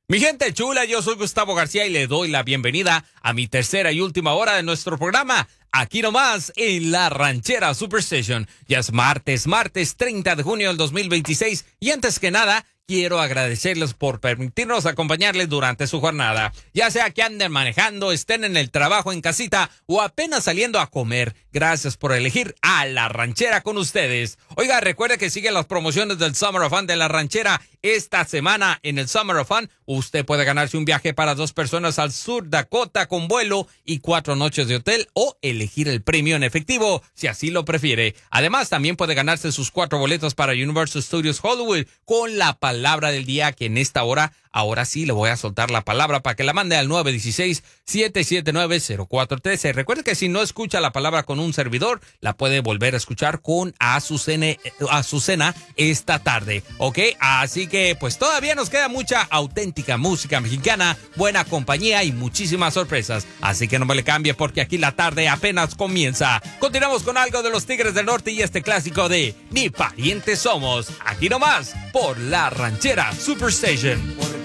Mi gente chula, yo soy Gustavo García y le doy la bienvenida a mi tercera y última hora de nuestro programa, aquí nomás en La Ranchera Superstation. Ya es martes 30 de junio del 2026 y antes que nada, quiero agradecerles por permitirnos acompañarles durante su jornada. Ya sea que anden manejando, estén en el trabajo, en casita o apenas saliendo a comer. Gracias por elegir a La Ranchera con ustedes. Oiga, recuerde que siguen las promociones del Summer of Fun de La Ranchera. Esta semana en el Summer of Fun, usted puede ganarse un viaje para 2 personas al Sur Dakota con vuelo y 4 noches de hotel o elegir el premio en efectivo, si así lo prefiere. Además, también puede ganarse sus 4 boletos para Universal Studios Hollywood con la palabra del día, que en esta hora, ahora sí le voy a soltar la palabra para que la mande al 916-779-0413. Recuerde que si no escucha la palabra con un servidor, la puede volver a escuchar con Azucena esta tarde, ¿ok? Así que pues todavía nos queda mucha auténtica música mexicana, buena compañía y muchísimas sorpresas. Así que no me le cambie porque aquí la tarde apenas comienza. Continuamos con algo de los Tigres del Norte y este clásico de Ni parientes somos. Aquí nomás por La Ranchera Superstation.